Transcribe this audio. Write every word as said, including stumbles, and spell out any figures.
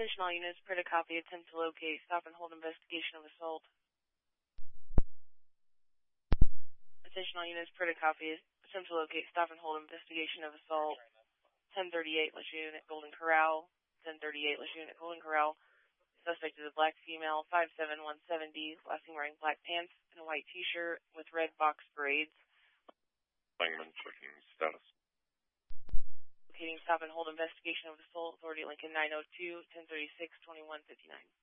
Attention all units, print a copy, attempt to locate, stop and hold investigation of assault. Attention all units, print a copy, attempt to locate, stop and hold investigation of assault. ten thirty-eight Lejeune at Golden Corral. ten thirty-eight Lejeune at Golden Corral. Suspect is a black female, five seven, one seventy, last seen wearing black pants and a white t-shirt with red box braids. Langman checking status. Locating stop and hold investigation of assault. Authority Lincoln nine oh two, ten thirty-six, twenty-one fifty-nine.